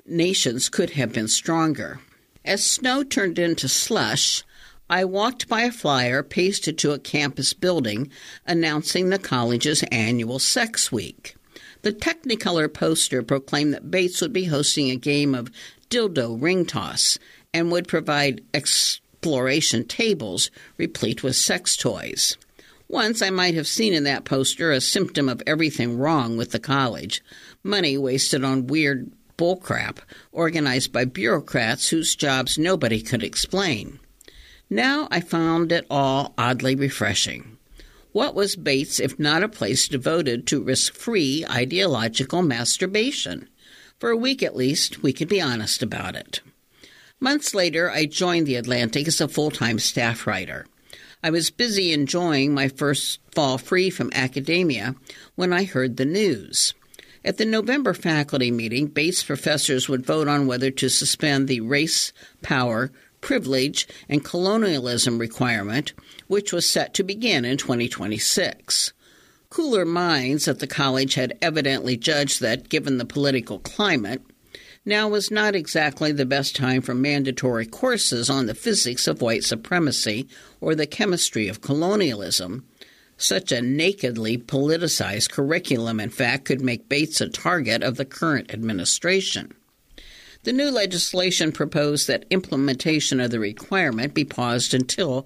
nations could have been stronger. As snow turned into slush, I walked by a flyer pasted to a campus building announcing the college's annual Sex Week. The Technicolor poster proclaimed that Bates would be hosting a game of dildo ring toss and would provide exploration tables replete with sex toys. Once I might have seen in that poster a symptom of everything wrong with the college, money wasted on weird bullcrap organized by bureaucrats whose jobs nobody could explain. Now I found it all oddly refreshing. What was Bates if not a place devoted to risk-free ideological masturbation? For a week at least, we could be honest about it. Months later, I joined The Atlantic as a full-time staff writer. I was busy enjoying my first fall free from academia when I heard the news. At the November faculty meeting, Bates professors would vote on whether to suspend the race, power, privilege, and colonialism requirement, which was set to begin in 2026. Cooler minds at the college had evidently judged that, given the political climate, now was not exactly the best time for mandatory courses on the physics of white supremacy or the chemistry of colonialism. Such a nakedly politicized curriculum, in fact, could make Bates a target of the current administration. The new legislation proposed that implementation of the requirement be paused until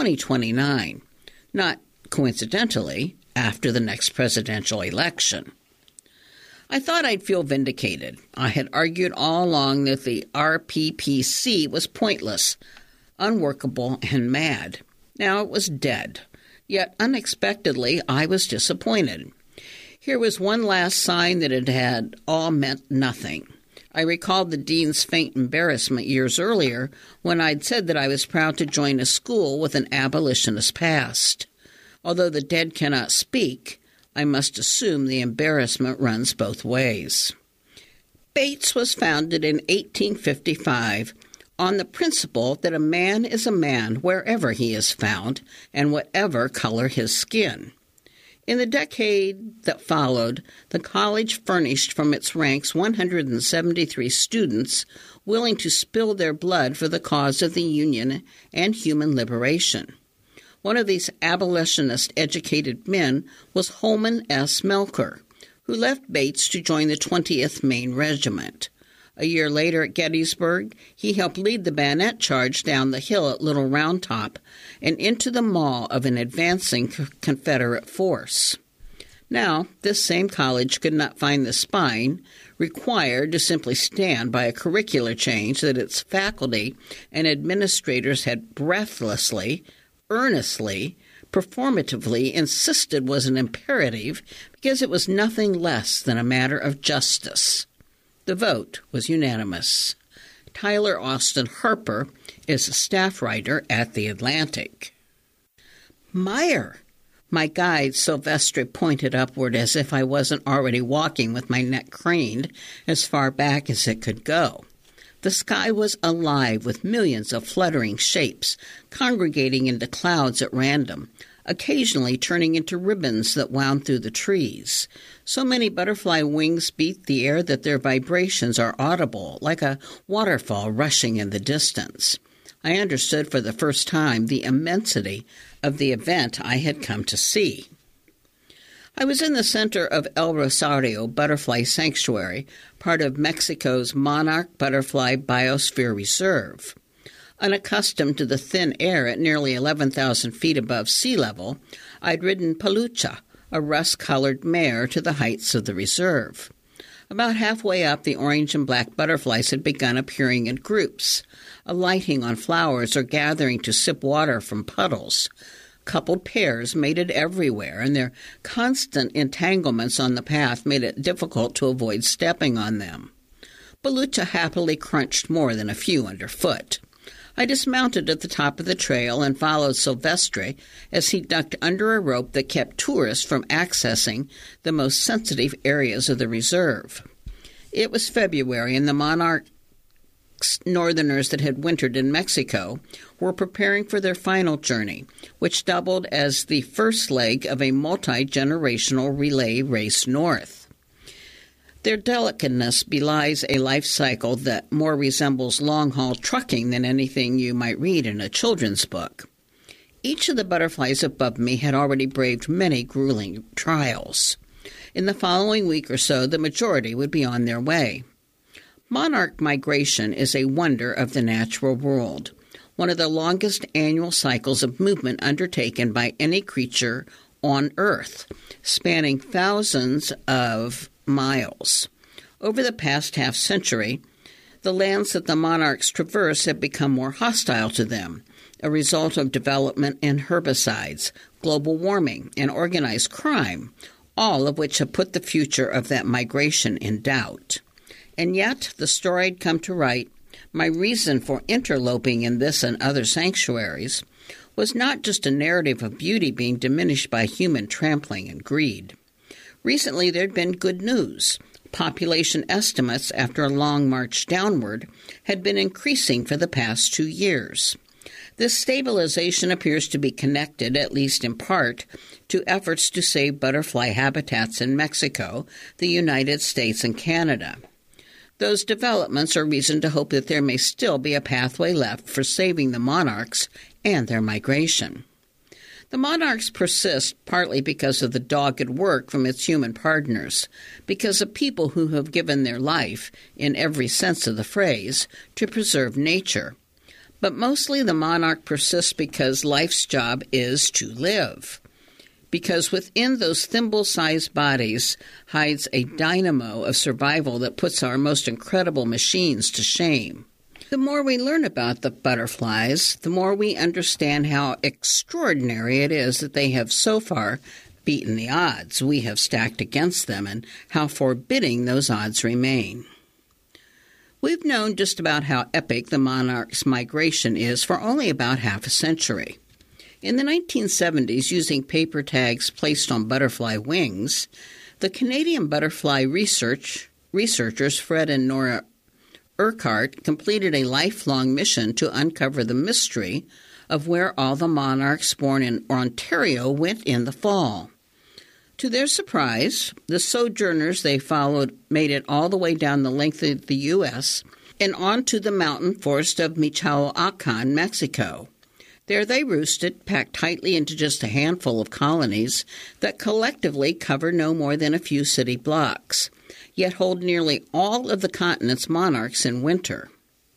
2029, not coincidentally, after the next presidential election. I thought I'd feel vindicated. I had argued all along that the RPPC was pointless, unworkable, and mad. Now it was dead. Yet unexpectedly, I was disappointed. Here was one last sign that it had all meant nothing. I recalled the dean's faint embarrassment years earlier when I'd said that I was proud to join a school with an abolitionist past. Although the dead cannot speak, I must assume the embarrassment runs both ways. Bates was founded in 1855 on the principle that a man is a man wherever he is found and whatever color his skin. In the decade that followed, the college furnished from its ranks 173 students willing to spill their blood for the cause of the Union and human liberation. One of these abolitionist-educated men was Holman S. Melker, who left Bates to join the 20th Maine Regiment. A year later at Gettysburg, he helped lead the bayonet charge down the hill at Little Round Top and into the maw of an advancing Confederate force. Now, this same college could not find the spine required to simply stand by a curricular change that its faculty and administrators had breathlessly, earnestly, performatively insisted was an imperative because it was nothing less than a matter of justice. The vote was unanimous. Tyler Austin Harper is a staff writer at The Atlantic. Meyer! My guide, Sylvestre, pointed upward as if I wasn't already walking with my neck craned as far back as it could go. The sky was alive with millions of fluttering shapes, congregating into clouds at random, occasionally turning into ribbons that wound through the trees. So many butterfly wings beat the air that their vibrations are audible, like a waterfall rushing in the distance. I understood for the first time the immensity of the event I had come to see. I was in the center of El Rosario Butterfly Sanctuary, part of Mexico's Monarch Butterfly Biosphere Reserve. Unaccustomed to the thin air at nearly 11,000 feet above sea level, I'd ridden Palucha, a rust-colored mare, to the heights of the reserve. About halfway up, the orange and black butterflies had begun appearing in groups, alighting on flowers or gathering to sip water from puddles. Coupled pairs mated everywhere, and their constant entanglements on the path made it difficult to avoid stepping on them. Palucha happily crunched more than a few underfoot. I dismounted at the top of the trail and followed Sylvestre as he ducked under a rope that kept tourists from accessing the most sensitive areas of the reserve. It was February, and the monarch northerners that had wintered in Mexico were preparing for their final journey, which doubled as the first leg of a multi-generational relay race north. Their delicateness belies a life cycle that more resembles long-haul trucking than anything you might read in a children's book. Each of the butterflies above me had already braved many grueling trials. In the following week or so, the majority would be on their way. Monarch migration is a wonder of the natural world, one of the longest annual cycles of movement undertaken by any creature on Earth, spanning thousands of miles. Over the past half-century, the lands that the monarchs traverse have become more hostile to them, a result of development in herbicides, global warming, and organized crime, all of which have put the future of that migration in doubt. And yet, the story I'd come to write, my reason for interloping in this and other sanctuaries, was not just a narrative of beauty being diminished by human trampling and greed. Recently, there'd been good news. Population estimates, after a long march downward, had been increasing for the past 2 years. This stabilization appears to be connected, at least in part, to efforts to save butterfly habitats in Mexico, the United States, and Canada. Those developments are reason to hope that there may still be a pathway left for saving the monarchs and their migration. The monarchs persist partly because of the dogged work from its human partners, because of people who have given their life, in every sense of the phrase, to preserve nature. But mostly the monarch persists because life's job is to live. Because within those thimble-sized bodies hides a dynamo of survival that puts our most incredible machines to shame. The more we learn about the butterflies, the more we understand how extraordinary it is that they have so far beaten the odds we have stacked against them, and how forbidding those odds remain. We've known just about how epic the monarch's migration is for only about half a century. In the 1970s, using paper tags placed on butterfly wings, the Canadian butterfly researchers Fred and Nora Urquhart completed a lifelong mission to uncover the mystery of where all the monarchs born in Ontario went in the fall. To their surprise, the sojourners they followed made it all the way down the length of the U.S. and onto the mountain forest of Michoacan, Mexico. There they roosted, packed tightly into just a handful of colonies that collectively cover no more than a few city blocks, yet hold nearly all of the continent's monarchs in winter.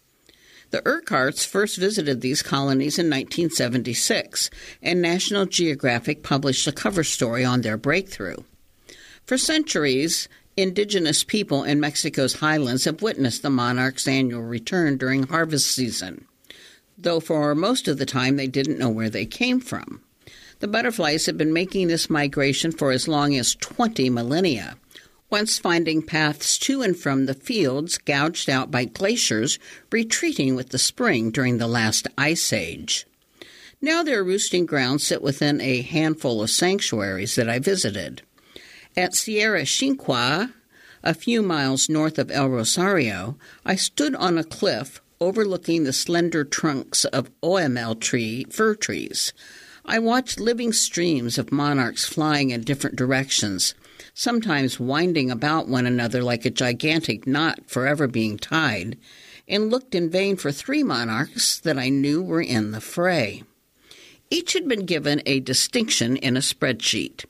The Urquharts first visited these colonies in 1976, and National Geographic published a cover story on their breakthrough. For centuries, indigenous people in Mexico's highlands have witnessed the monarch's annual return during harvest season, though for most of the time they didn't know where they came from. The butterflies have been making this migration for as long as 20 millennia, once finding paths to and from the fields gouged out by glaciers retreating with the spring during the last ice age. Now their roosting grounds sit within a handful of sanctuaries that I visited. At Sierra Chinqua, a few miles north of El Rosario, I stood on a cliff overlooking the slender trunks of OML fir trees. I watched living streams of monarchs flying in different directions, sometimes winding about one another like a gigantic knot forever being tied, and looked in vain for 3 monarchs that I knew were in the fray. Each had been given a distinction in a spreadsheet: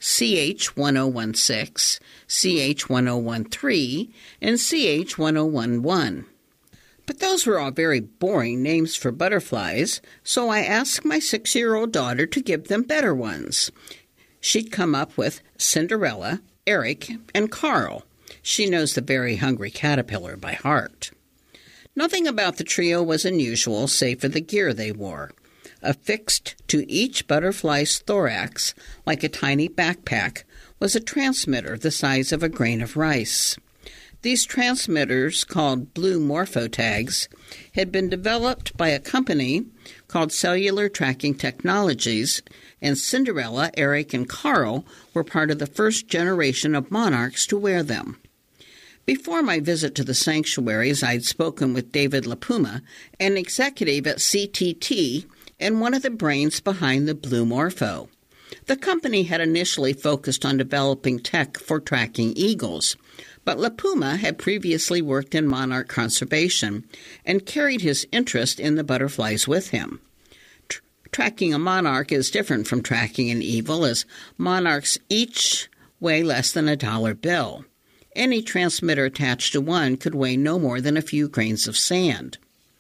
CH1016, CH1013, and CH1011. But those were all very boring names for butterflies, so I asked my 6-year-old daughter to give them better ones. She'd come up with Cinderella, Eric, and Carl. She knows the Very Hungry Caterpillar by heart. Nothing about the trio was unusual, save for the gear they wore. Affixed to each butterfly's thorax, like a tiny backpack, was a transmitter the size of a grain of rice. These transmitters, called blue morpho tags, had been developed by a company called Cellular Tracking Technologies, and Cinderella, Eric, and Carl were part of the first generation of monarchs to wear them. Before my visit to the sanctuaries, I'd spoken with David LaPuma, an executive at CTT and one of the brains behind the Blue Morpho. The company had initially focused on developing tech for tracking eagles, But LaPuma had previously worked in monarch conservation and carried his interest in the butterflies with him. Tracking a monarch is different from tracking an eagle, as monarchs each weigh less than a dollar bill. Any transmitter attached to one could weigh no more than a few grains of sand.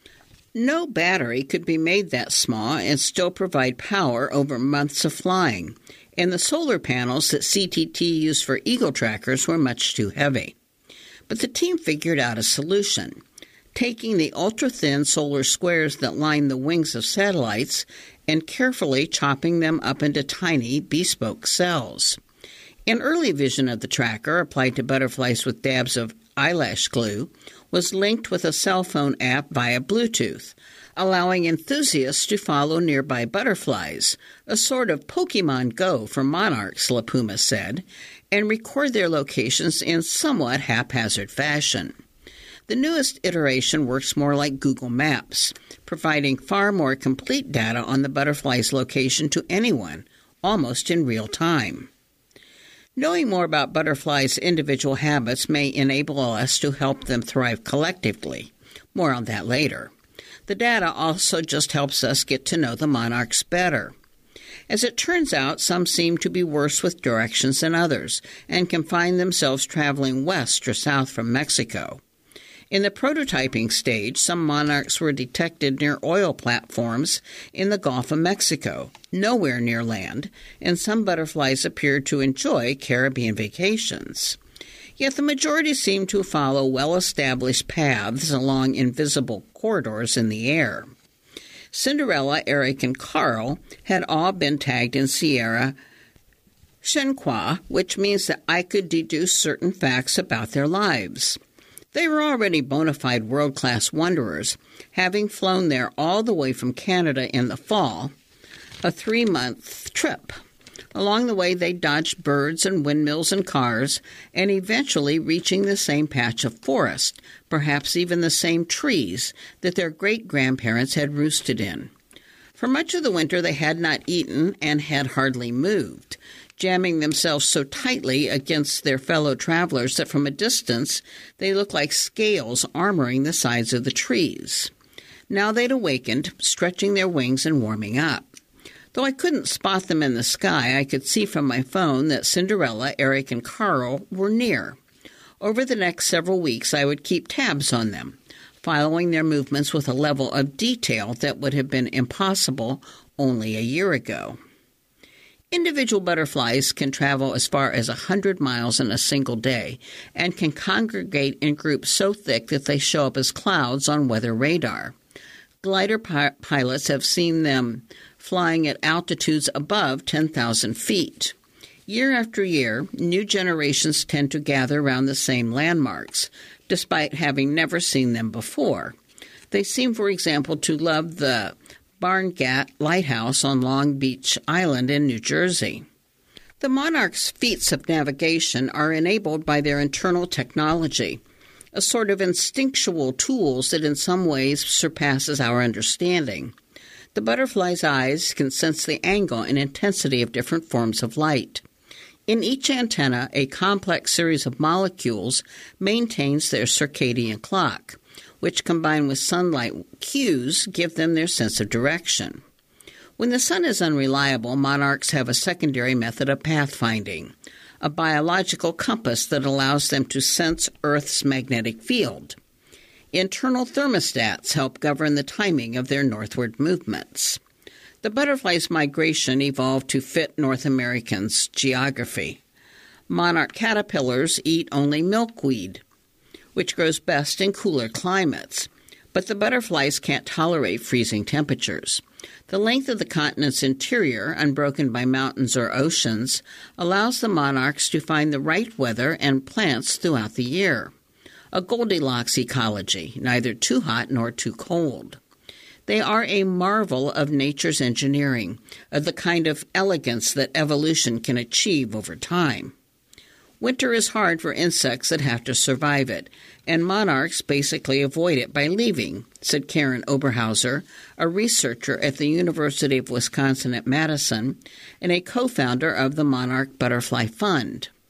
No battery could be made that small and still provide power over months of flying, and the solar panels that CTT used for eagle trackers were much too heavy. But the team figured out a solution, taking the ultra-thin solar squares that line the wings of satellites and carefully chopping them up into tiny, bespoke cells. An early vision of the tracker, applied to butterflies with dabs of eyelash glue, was linked with a cell phone app via Bluetooth, allowing enthusiasts to follow nearby butterflies, a sort of Pokemon Go for monarchs, LaPuma said, and record their locations in somewhat haphazard fashion. The newest iteration works more like Google Maps, providing far more complete data on the butterfly's location to anyone, almost in real time. Knowing more about butterflies' individual habits may enable us to help them thrive collectively. More on that later. The data also just helps us get to know the monarchs better. As it turns out, some seem to be worse with directions than others and can find themselves traveling west or south from Mexico. In the prototyping stage, some monarchs were detected near oil platforms in the Gulf of Mexico, nowhere near land, and some butterflies appeared to enjoy Caribbean vacations. Yet the majority seemed to follow well-established paths along invisible corridors in the air. Cinderella, Eric, and Carl had all been tagged in Sierra Chenqua, which means that I could deduce certain facts about their lives. They were already bona fide world-class wanderers, having flown there all the way from Canada in the fall, a 3-month trip. Along the way, they dodged birds and windmills and cars, and eventually reaching the same patch of forest, perhaps even the same trees that their great-grandparents had roosted in. For much of the winter, they had not eaten and had hardly moved, jamming themselves so tightly against their fellow travelers that from a distance they looked like scales armoring the sides of the trees. Now they'd awakened, stretching their wings and warming up. Though I couldn't spot them in the sky, I could see from my phone that Cinderella, Eric, and Carl were near. Over the next several weeks, I would keep tabs on them, following their movements with a level of detail that would have been impossible only a year ago. Individual butterflies can travel as far as 100 miles in a single day and can congregate in groups so thick that they show up as clouds on weather radar. Glider pilots have seen them flying at altitudes above 10,000 feet. Year after year, new generations tend to gather around the same landmarks, despite having never seen them before. They seem, for example, to love the Barnegat Lighthouse on Long Beach Island in New Jersey. The monarchs' feats of navigation are enabled by their internal technology, a sort of instinctual tools that in some ways surpasses our understanding. The butterfly's eyes can sense the angle and intensity of different forms of light. In each antenna, a complex series of molecules maintains their circadian clock, which combined with sunlight cues give them their sense of direction. When the sun is unreliable, monarchs have a secondary method of pathfinding, a biological compass that allows them to sense Earth's magnetic field. Internal thermostats help govern the timing of their northward movements. The butterfly's migration evolved to fit North Americans' geography. Monarch caterpillars eat only milkweed, which grows best in cooler climates. But the butterflies can't tolerate freezing temperatures. The length of the continent's interior, unbroken by mountains or oceans, allows the monarchs to find the right weather and plants throughout the year. A Goldilocks ecology, neither too hot nor too cold. They are a marvel of nature's engineering, of the kind of elegance that evolution can achieve over time. Winter is hard for insects that have to survive it, and monarchs basically avoid it by leaving, said Karen Oberhauser, a researcher at the University of Wisconsin at Madison and a co-founder of the Monarch Butterfly Fund.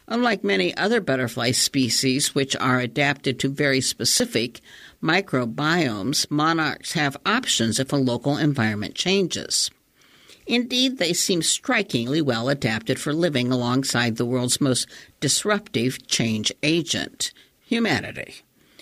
Unlike many other butterfly species, which are adapted to very specific microbiomes, monarchs have options if a local environment changes. Indeed, they seem strikingly well adapted for living alongside the world's most disruptive change agent, humanity.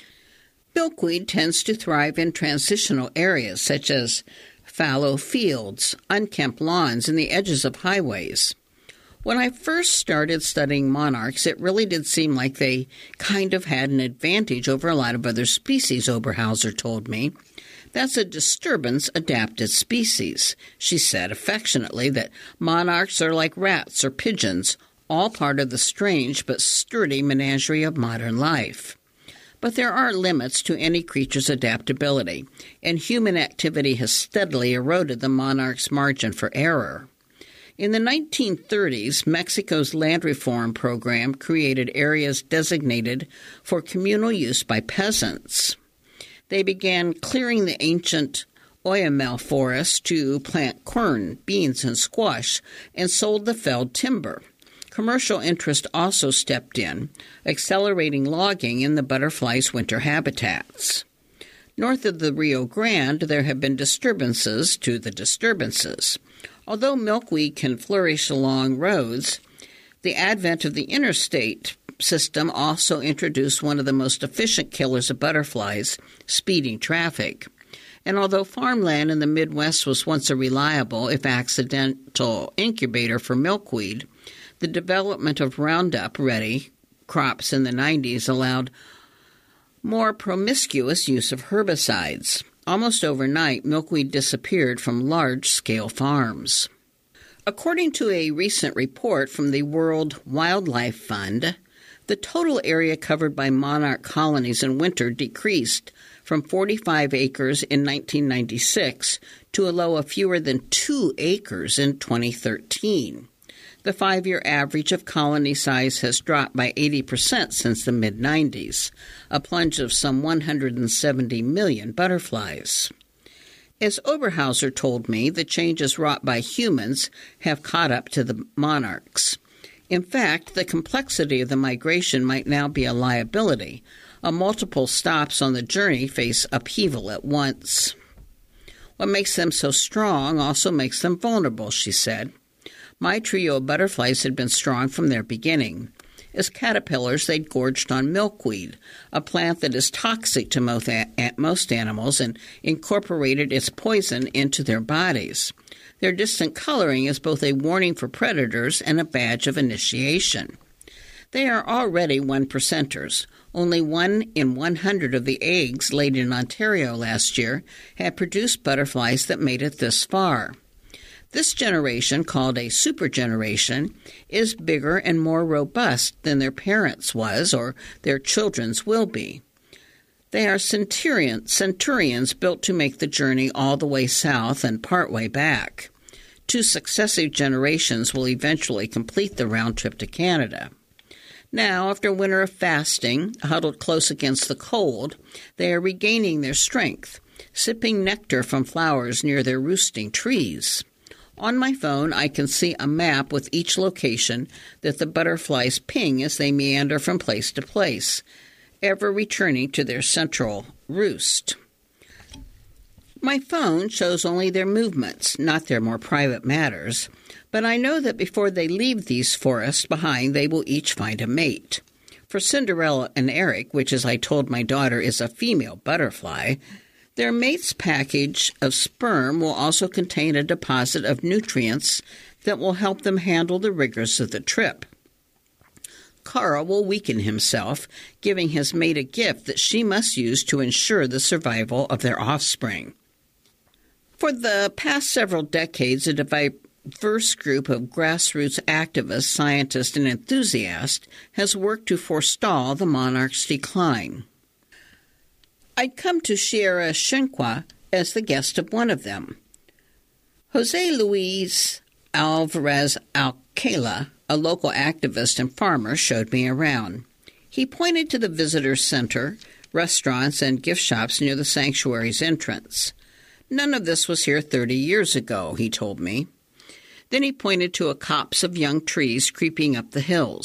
Milkweed tends to thrive in transitional areas such as fallow fields, unkempt lawns, and the edges of highways. When I first started studying monarchs, it really did seem like they kind of had an advantage over a lot of other species, Oberhauser told me. That's a disturbance-adapted species. She said affectionately that monarchs are like rats or pigeons, all part of the strange but sturdy menagerie of modern life. But there are limits to any creature's adaptability, and human activity has steadily eroded the monarch's margin for error. In the 1930s, Mexico's land reform program created areas designated for communal use by peasants. They began clearing the ancient Oyamel forest to plant corn, beans, and squash, and sold the felled timber. Commercial interest also stepped in, accelerating logging in the butterfly's winter habitats. North of the Rio Grande, there have been disturbances to the disturbances. Although milkweed can flourish along roads, the advent of the interstate system also introduced one of the most efficient killers of butterflies, speeding traffic. And although farmland in the Midwest was once a reliable, if accidental, incubator for milkweed, the development of Roundup-ready crops in the 90s allowed more promiscuous use of herbicides. Almost overnight, milkweed disappeared from large-scale farms. According to a recent report from the World Wildlife Fund, the total area covered by monarch colonies in winter decreased from 45 acres in 1996 to a low of fewer than 2 acres in 2013. The 5-year average of colony size has dropped by 80% since the mid-90s, a plunge of some 170 million butterflies. As Oberhauser told me, the changes wrought by humans have caught up to the monarchs. In fact, the complexity of the migration might now be a liability. Multiple stops on the journey face upheaval at once. What makes them so strong also makes them vulnerable, she said. My trio of butterflies had been strong from their beginning. As caterpillars, they'd gorged on milkweed, a plant that is toxic to most animals, and incorporated its poison into their bodies. Their distant coloring is both a warning for predators and a badge of initiation. They are already 1%ers. Only 1 in 100 of the eggs laid in Ontario last year had produced butterflies that made it this far. This generation, called a supergeneration, is bigger and more robust than their parents' was or their children's will be. They are centurions built to make the journey all the way south and part way back. 2 successive generations will eventually complete the round trip to Canada. Now, after a winter of fasting, huddled close against the cold, they are regaining their strength, sipping nectar from flowers near their roosting trees. On my phone, I can see a map with each location that the butterflies ping as they meander from place to place, ever returning to their central roost. My phone shows only their movements, not their more private matters, but I know that before they leave these forests behind, they will each find a mate. For Cinderella and Eric, which, as I told my daughter, is a female butterfly, their mate's package of sperm will also contain a deposit of nutrients that will help them handle the rigors of the trip. Carl will weaken himself, giving his mate a gift that she must use to ensure the survival of their offspring. For the past several decades, a diverse group of grassroots activists, scientists, and enthusiasts has worked to forestall the monarch's decline. I'd come to Sierra Chinqua as the guest of one of them. Jose Luis Alvarez Alcala, a local activist and farmer, showed me around. He pointed to the visitor center, restaurants, and gift shops near the sanctuary's entrance. None of this was here 30 years ago, he told me. Then he pointed to a copse of young trees creeping up the hills.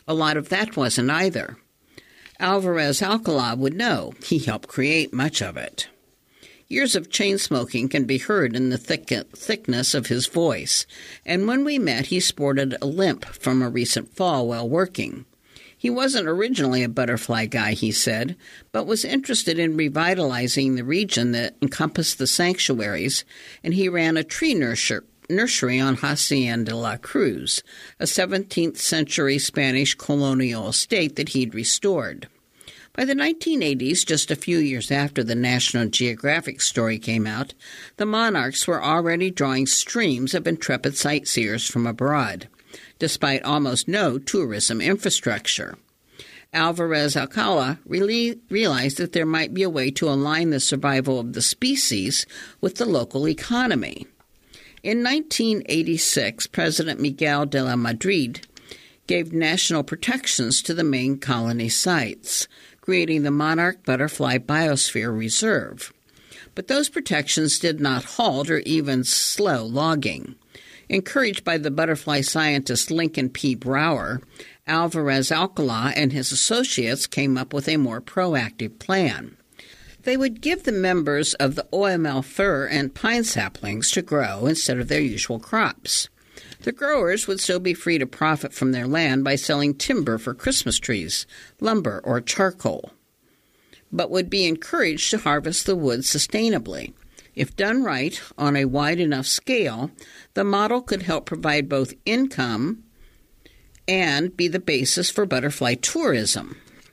A lot of that wasn't either. Alvarez Alcala would know. He helped create much of it. Years of chain smoking can be heard in the thickness of his voice, and when we met he sported a limp from a recent fall while working. He wasn't originally a butterfly guy, he said, but was interested in revitalizing the region that encompassed the sanctuaries, and he ran a tree nursery on Hacienda La Cruz, a 17th-century Spanish colonial estate that he'd restored. By the 1980s, just a few years after the National Geographic story came out, the monarchs were already drawing streams of intrepid sightseers from abroad, despite almost no tourism infrastructure. Alvarez Alcala realized that there might be a way to align the survival of the species with the local economy. In 1986, President Miguel de la Madrid gave national protections to the main colony sites, creating the Monarch Butterfly Biosphere Reserve. But those protections did not halt or even slow logging. Encouraged by the butterfly scientist Lincoln P. Brower, Alvarez Alcala and his associates came up with a more proactive plan. They would give the members of the OML fir and pine saplings to grow instead of their usual crops. The growers would still be free to profit from their land by selling timber for Christmas trees, lumber, or charcoal, but would be encouraged to harvest the wood sustainably. If done right, on a wide enough scale, the model could help provide both income and be the basis for butterfly tourism.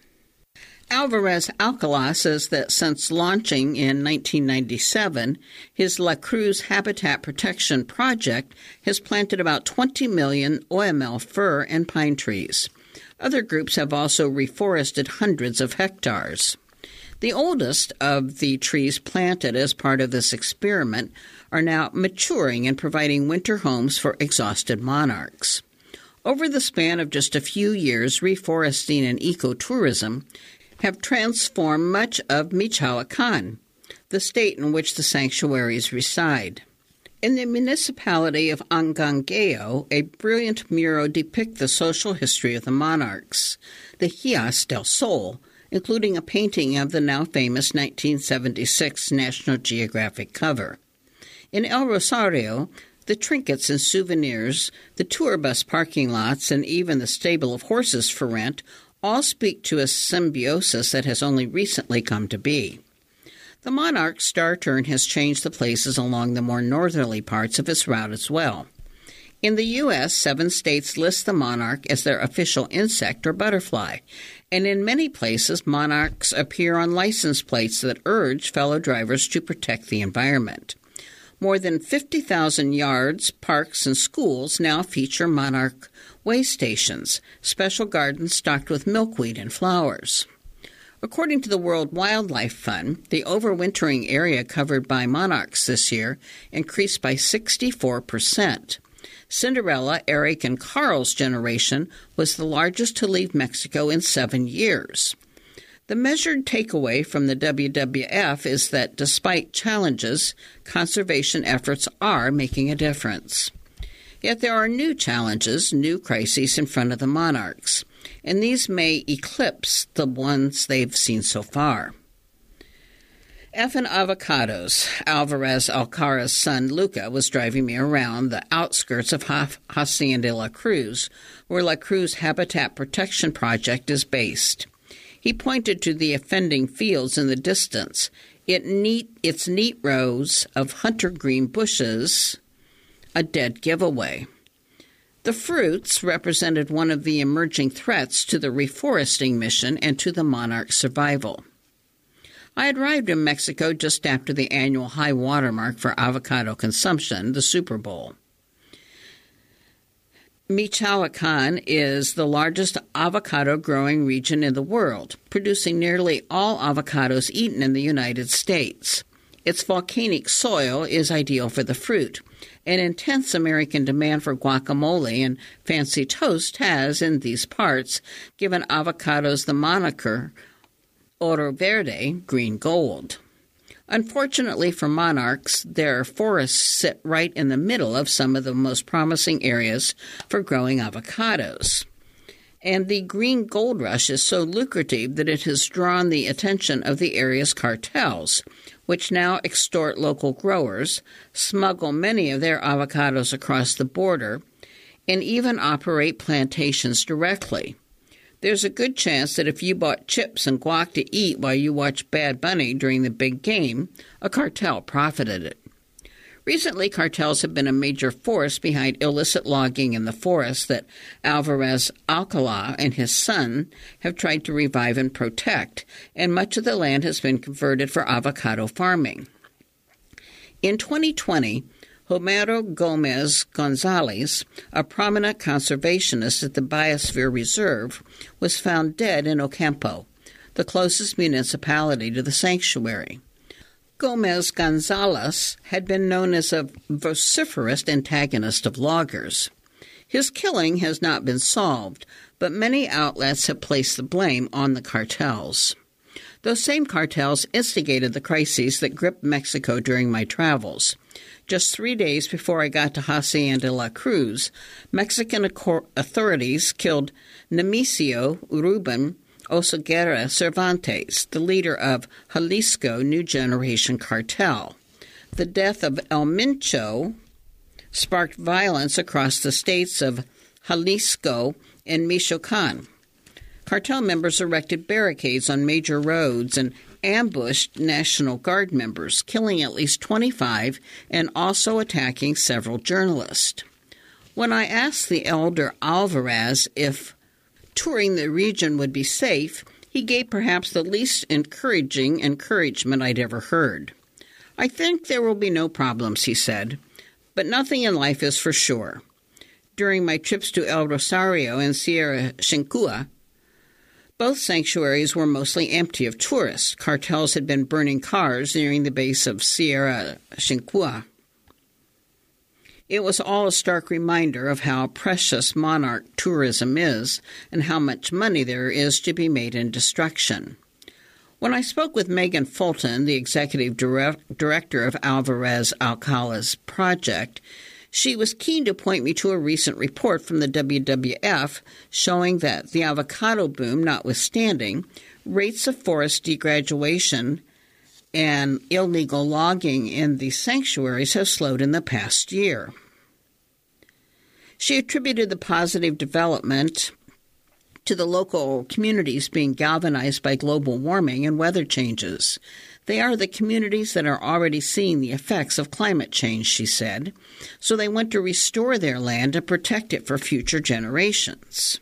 Alvarez Alcala says that since launching in 1997, his La Cruz Habitat Protection Project has planted about 20 million OML fir and pine trees. Other groups have also reforested hundreds of hectares. The oldest of the trees planted as part of this experiment are now maturing and providing winter homes for exhausted monarchs. Over the span of just a few years, reforesting and ecotourism have transformed much of Michoacán, the state in which the sanctuaries reside. In the municipality of Angangueo, a brilliant mural depicts the social history of the monarchs, the Hijas del Sol, including a painting of the now famous 1976 National Geographic cover. In El Rosario, the trinkets and souvenirs, the tour bus parking lots, and even the stable of horses for rent all speak to a symbiosis that has only recently come to be. The monarch's star turn has changed the places along the more northerly parts of its route as well. In the U.S., 7 states list the monarch as their official insect or butterfly, and in many places, monarchs appear on license plates that urge fellow drivers to protect the environment. More than 50,000 yards, parks, and schools now feature monarch way stations, special gardens stocked with milkweed and flowers. According to the World Wildlife Fund, the overwintering area covered by monarchs this year increased by 64%. Cinderella, Eric, and Carl's generation was the largest to leave Mexico in 7 years. The measured takeaway from the WWF is that despite challenges, conservation efforts are making a difference. Yet there are new challenges, new crises in front of the monarchs, and these may eclipse the ones they've seen so far. Effin' avocados. Alvarez Alcala's son Luca was driving me around the outskirts of Hacienda La Cruz, where La Cruz Habitat Protection Project is based. He pointed to the offending fields in the distance, its neat rows of hunter green bushes, a dead giveaway. The fruits represented one of the emerging threats to the reforesting mission and to the monarch's survival. I had arrived in Mexico just after the annual high watermark for avocado consumption, the Super Bowl. Michoacán is the largest avocado growing region in the world, producing nearly all avocados eaten in the United States. Its volcanic soil is ideal for the fruit. An intense American demand for guacamole and fancy toast has, in these parts, given avocados the moniker Oro Verde, green gold. Unfortunately for monarchs, their forests sit right in the middle of some of the most promising areas for growing avocados. And the green gold rush is so lucrative that it has drawn the attention of the area's cartels, which now extort local growers, smuggle many of their avocados across the border, and even operate plantations directly. There's a good chance that if you bought chips and guac to eat while you watched Bad Bunny during the big game, a cartel profited it. Recently, cartels have been a major force behind illicit logging in the forest that Alvarez Alcala and his son have tried to revive and protect, and much of the land has been converted for avocado farming. In 2020, Homero Gomez Gonzalez, a prominent conservationist at the Biosphere Reserve, was found dead in Ocampo, the closest municipality to the sanctuary. Gomez Gonzalez had been known as a vociferous antagonist of loggers. His killing has not been solved, but many outlets have placed the blame on the cartels. Those same cartels instigated the crises that gripped Mexico during my travels. Just 3 days before I got to Hacienda La Cruz, Mexican authorities killed Nemesio Ruben Oseguera Cervantes, the leader of Jalisco New Generation Cartel. The death of El Mincho sparked violence across the states of Jalisco and Michoacan. Cartel members erected barricades on major roads and ambushed National Guard members, killing at least 25 and also attacking several journalists. When I asked the elder Alvarez if touring the region would be safe, he gave perhaps the least encouraging encouragement I'd ever heard. "I think there will be no problems," he said, "but nothing in life is for sure." During my trips to El Rosario and Sierra Chincua, both sanctuaries were mostly empty of tourists. Cartels had been burning cars nearing the base of Sierra Chincua. It was all a stark reminder of how precious monarch tourism is and how much money there is to be made in destruction. When I spoke with Megan Fulton, the executive director of Alvarez Alcala's project, she was keen to point me to a recent report from the WWF showing that, the avocado boom notwithstanding, rates of forest degradation and illegal logging in the sanctuaries have slowed in the past year. She attributed the positive development to the local communities being galvanized by global warming and weather changes. They are the communities that are already seeing the effects of climate change, she said, so they want to restore their land and protect it for future generations.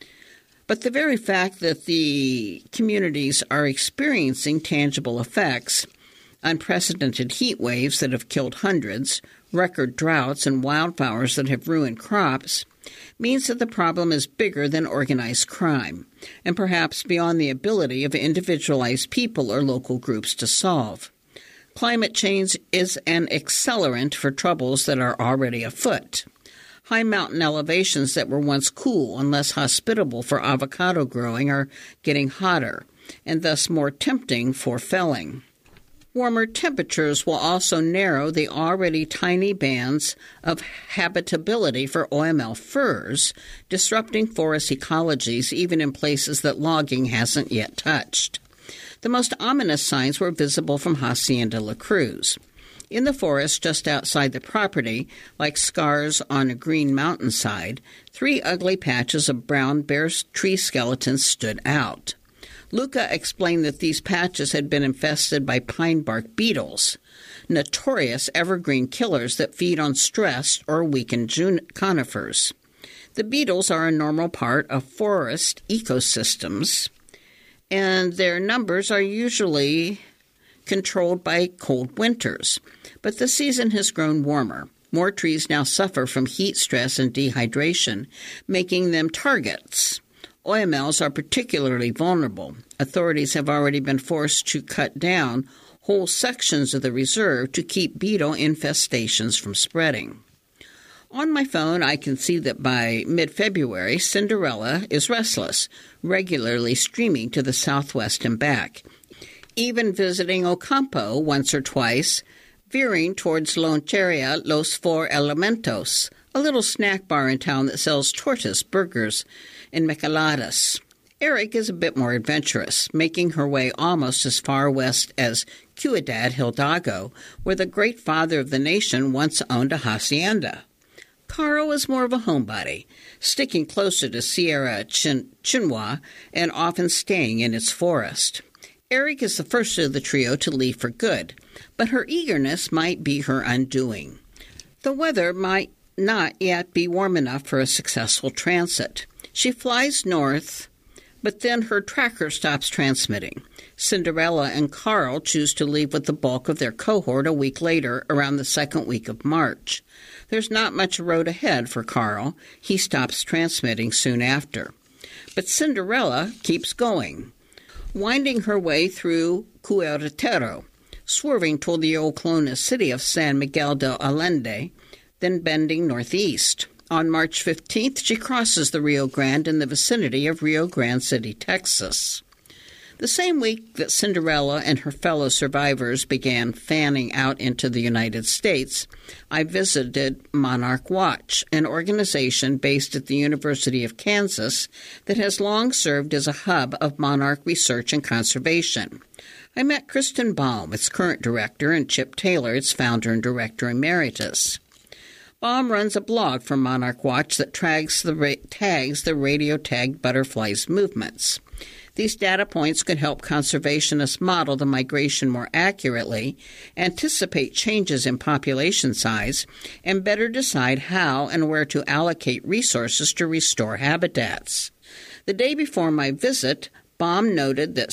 But the very fact that the communities are experiencing tangible effects, unprecedented heat waves that have killed hundreds, record droughts, and wildfires that have ruined crops, means that the problem is bigger than organized crime, and perhaps beyond the ability of individualized people or local groups to solve. Climate change is an accelerant for troubles that are already afoot. High mountain elevations that were once cool and less hospitable for avocado growing are getting hotter, and thus more tempting for felling. Warmer temperatures will also narrow the already tiny bands of habitability for OML firs, disrupting forest ecologies even in places that logging hasn't yet touched. The most ominous signs were visible from Hacienda La Cruz. In the forest just outside the property, like scars on a green mountainside, 3 ugly patches of brown bare tree skeletons stood out. Luca explained that these patches had been infested by pine bark beetles, notorious evergreen killers that feed on stressed or weakened conifers. The beetles are a normal part of forest ecosystems, and their numbers are usually controlled by cold winters. But the season has grown warmer. More trees now suffer from heat stress and dehydration, making them targets. OMLs are particularly vulnerable. Authorities have already been forced to cut down whole sections of the reserve to keep beetle infestations from spreading. On my phone, I can see that by mid-February, Cinderella is restless, regularly streaming to the southwest and back, even visiting Ocampo once or twice, veering towards Loncheria Los Four Elementos, a little snack bar in town that sells tortas, burgers, and micheladas. Eric is a bit more adventurous, making her way almost as far west as Ciudad Hidalgo, where the great father of the nation once owned a hacienda. Carl is more of a homebody, sticking closer to Sierra Chinua and often staying in its forest. Eric is the first of the trio to leave for good, but her eagerness might be her undoing. The weather might not yet be warm enough for a successful transit. She flies north, but then her tracker stops transmitting. Cinderella and Carl choose to leave with the bulk of their cohort a week later, around the second week of March. There's not much road ahead for Carl. He stops transmitting soon after. But Cinderella keeps going, winding her way through Querétaro, swerving toward the old colonial city of San Miguel de Allende, then bending northeast. On March 15th, she crosses the Rio Grande in the vicinity of Rio Grande City, Texas. The same week that Cinderella and her fellow survivors began fanning out into the United States, I visited Monarch Watch, an organization based at the University of Kansas that has long served as a hub of monarch research and conservation. I met Kristen Baum, its current director, and Chip Taylor, its founder and director emeritus. Baum runs a blog for Monarch Watch that tags the radio-tagged butterflies' movements. These data points could help conservationists model the migration more accurately, anticipate changes in population size, and better decide how and where to allocate resources to restore habitats. The day before my visit, Baum noted that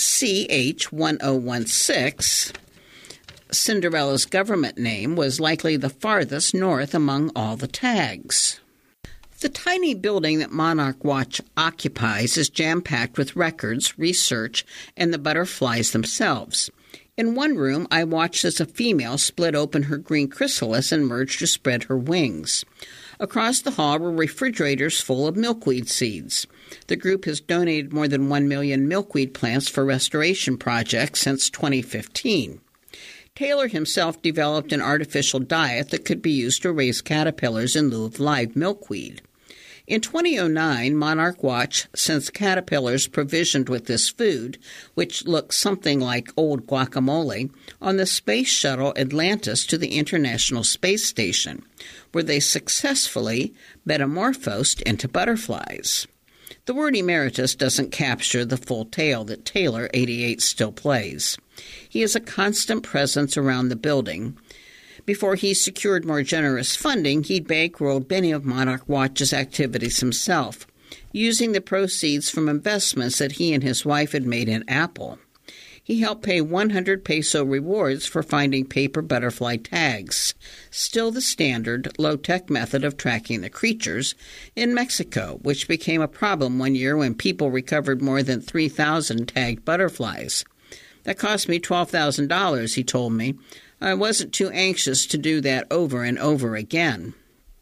CH-1016, Cinderella's government name, was likely the farthest north among all the tags. The tiny building that Monarch Watch occupies is jam-packed with records, research, and the butterflies themselves. In one room, I watched as a female split open her green chrysalis and merged to spread her wings. Across the hall were refrigerators full of milkweed seeds. The group has donated more than 1 million milkweed plants for restoration projects since 2015. Taylor himself developed an artificial diet that could be used to raise caterpillars in lieu of live milkweed. In 2009, Monarch Watch sends caterpillars provisioned with this food, which looks something like old guacamole, on the space shuttle Atlantis to the International Space Station, where they successfully metamorphosed into butterflies. The word emeritus doesn't capture the full tale that Taylor, 88, still plays. He is a constant presence around the building. Before he secured more generous funding, he'd bankrolled many of Monarch Watch's activities himself, using the proceeds from investments that he and his wife had made in Apple. He helped pay 100 peso rewards for finding paper butterfly tags, still the standard low-tech method of tracking the creatures, in Mexico, which became a problem one year when people recovered more than 3,000 tagged butterflies. That cost me $12,000, he told me. I wasn't too anxious to do that over and over again.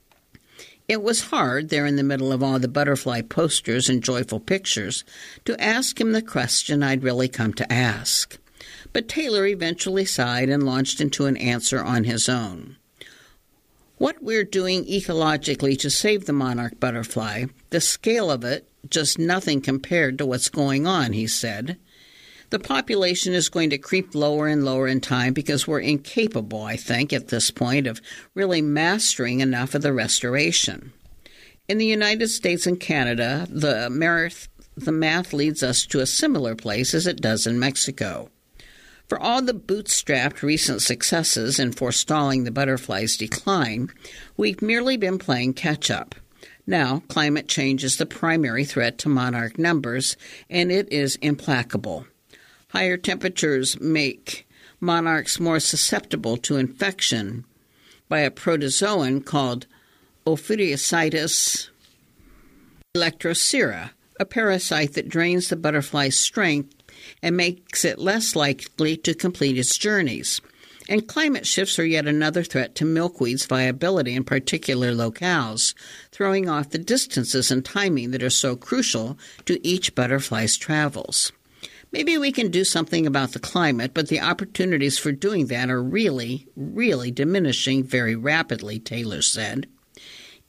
It was hard, there in the middle of all the butterfly posters and joyful pictures, to ask him the question I'd really come to ask. But Taylor eventually sighed and launched into an answer on his own. What we're doing ecologically to save the monarch butterfly, the scale of it, just nothing compared to what's going on, he said. The population is going to creep lower and lower in time because we're incapable, I think, at this point, of really mastering enough of the restoration. In the United States and Canada, the math leads us to a similar place as it does in Mexico. For all the bootstrapped recent successes in forestalling the butterfly's decline, we've merely been playing catch-up. Now, climate change is the primary threat to monarch numbers, and it is implacable. Higher temperatures make monarchs more susceptible to infection by a protozoan called Ophidiositis electrocera, a parasite that drains the butterfly's strength and makes it less likely to complete its journeys. And climate shifts are yet another threat to milkweed's viability in particular locales, throwing off the distances and timing that are so crucial to each butterfly's travels. Maybe we can do something about the climate, but the opportunities for doing that are really, really diminishing very rapidly, Taylor said.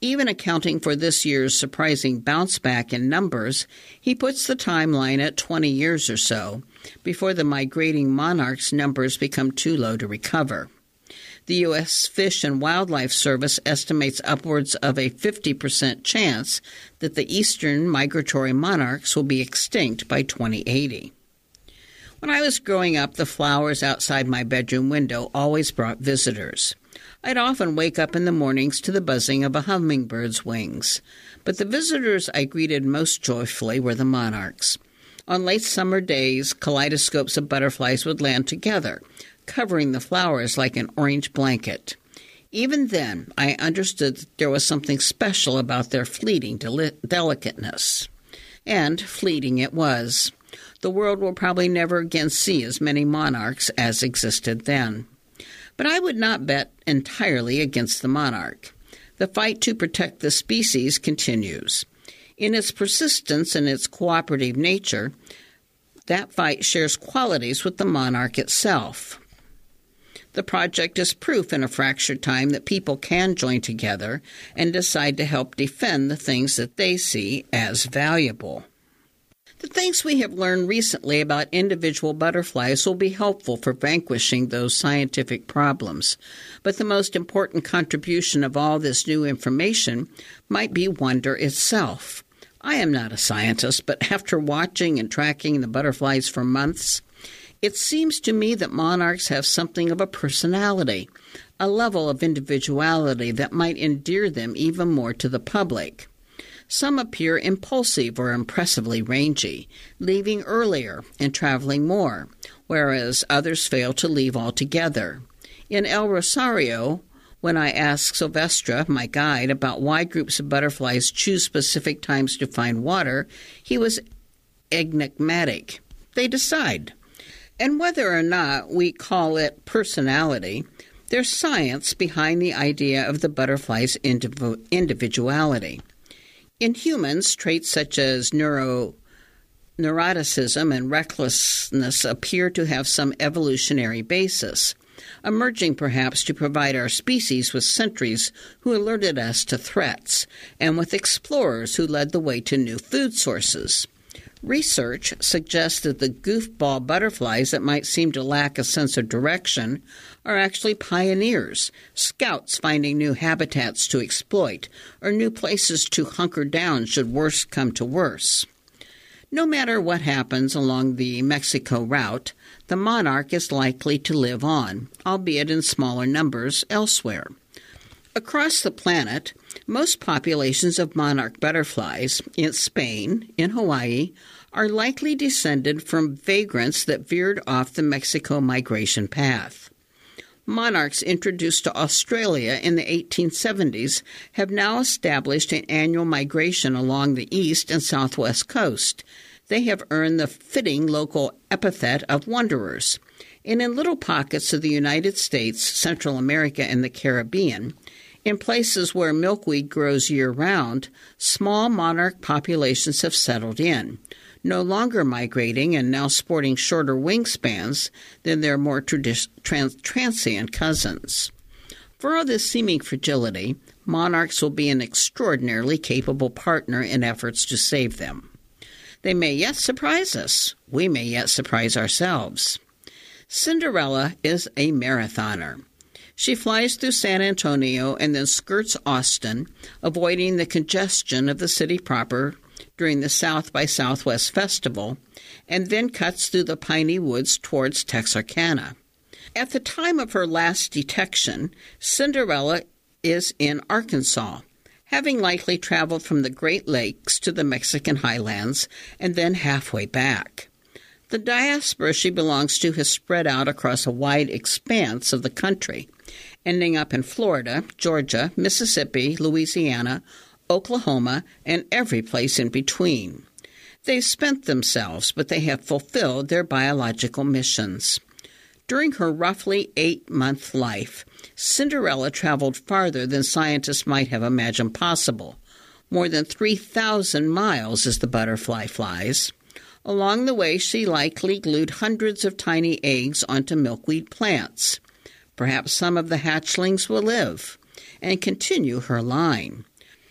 Even accounting for this year's surprising bounce back in numbers, he puts the timeline at 20 years or so, before the migrating monarch's numbers become too low to recover. The U.S. Fish and Wildlife Service estimates upwards of a 50% chance that the eastern migratory monarchs will be extinct by 2080. When I was growing up, the flowers outside my bedroom window always brought visitors. I'd often wake up in the mornings to the buzzing of a hummingbird's wings, but the visitors I greeted most joyfully were the monarchs. On late summer days, kaleidoscopes of butterflies would land together, covering the flowers like an orange blanket. Even then, I understood that there was something special about their fleeting delicateness. And fleeting it was. The world will probably never again see as many monarchs as existed then. But I would not bet entirely against the monarch. The fight to protect the species continues. In its persistence and its cooperative nature, that fight shares qualities with the monarch itself. The project is proof in a fractured time that people can join together and decide to help defend the things that they see as valuable. The things we have learned recently about individual butterflies will be helpful for vanquishing those scientific problems, but the most important contribution of all this new information might be wonder itself. I am not a scientist, but after watching and tracking the butterflies for months, it seems to me that monarchs have something of a personality, a level of individuality that might endear them even more to the public. Some appear impulsive or impressively rangy, leaving earlier and traveling more, whereas others fail to leave altogether. In El Rosario, when I asked Silvestre, my guide, about why groups of butterflies choose specific times to find water, he was enigmatic. They decide. And whether or not we call it personality, there's science behind the idea of the butterfly's individuality. In humans, traits such as neuroticism and recklessness appear to have some evolutionary basis, emerging perhaps to provide our species with sentries who alerted us to threats, and with explorers who led the way to new food sources. Research suggests that the goofball butterflies that might seem to lack a sense of direction are actually pioneers, scouts finding new habitats to exploit, or new places to hunker down should worse come to worse. No matter what happens along the Mexico route, the monarch is likely to live on, albeit in smaller numbers elsewhere. Across the planet, most populations of monarch butterflies in Spain, in Hawaii, are likely descended from vagrants that veered off the Mexico migration path. Monarchs introduced to Australia in the 1870s have now established an annual migration along the east and southwest coast. They have earned the fitting local epithet of wanderers. And in little pockets of the United States, Central America, and the Caribbean, in places where milkweed grows year-round, small monarch populations have settled in, no longer migrating and now sporting shorter wingspans than their more transient cousins. For all this seeming fragility, monarchs will be an extraordinarily capable partner in efforts to save them. They may yet surprise us. We may yet surprise ourselves. Cinderella is a marathoner. She flies through San Antonio and then skirts Austin, avoiding the congestion of the city proper during the South by Southwest Festival, and then cuts through the piney woods towards Texarkana. At the time of her last detection, Cinderella is in Arkansas, having likely traveled from the Great Lakes to the Mexican highlands and then halfway back. The diaspora she belongs to has spread out across a wide expanse of the country, ending up in Florida, Georgia, Mississippi, Louisiana, Oklahoma, and every place in between. They've spent themselves, but they have fulfilled their biological missions. During her roughly 8-month life, Cinderella traveled farther than scientists might have imagined possible. More than 3,000 miles as the butterfly flies. Along the way, she likely glued hundreds of tiny eggs onto milkweed plants. Perhaps some of the hatchlings will live and continue her line.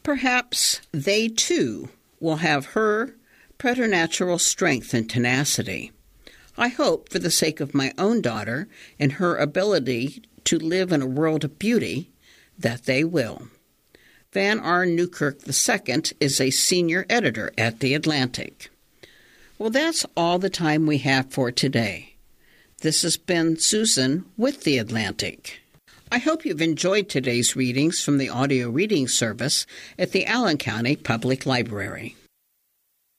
Perhaps they, too, will have her preternatural strength and tenacity. I hope, for the sake of my own daughter and her ability to live in a world of beauty, that they will. Van R. Newkirk II is a senior editor at The Atlantic. Well, that's all the time we have for today. This has been Susan with The Atlantic. I hope you've enjoyed today's readings from the audio reading service at the Allen County Public Library.